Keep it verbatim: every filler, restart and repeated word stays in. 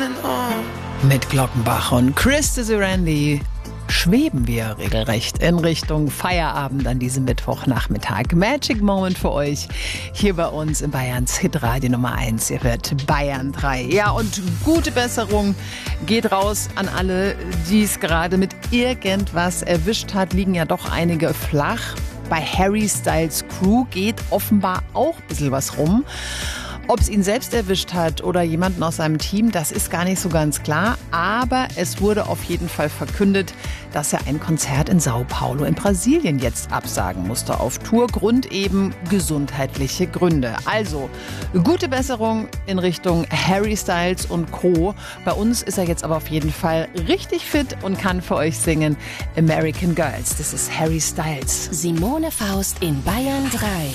Mit Glockenbach und Krista Surandi schweben wir regelrecht in Richtung Feierabend an diesem Mittwochnachmittag. Magic Moment für euch hier bei uns in Bayerns Hitradio Nummer eins. Ihr hört Bayern drei. Ja, und gute Besserung geht raus an alle, die es gerade mit irgendwas erwischt hat. Liegen ja doch einige flach. Bei Harry Styles Crew geht offenbar auch ein bisschen was rum. Ob es ihn selbst erwischt hat oder jemanden aus seinem Team, das ist gar nicht so ganz klar. Aber es wurde auf jeden Fall verkündet, dass er ein Konzert in Sao Paulo in Brasilien jetzt absagen musste auf Tour. Grund eben gesundheitliche Gründe. Also gute Besserung in Richtung Harry Styles und Co. Bei uns ist er jetzt aber auf jeden Fall richtig fit und kann für euch singen American Girls. Das ist Harry Styles. Simone Faust in Bayern drei.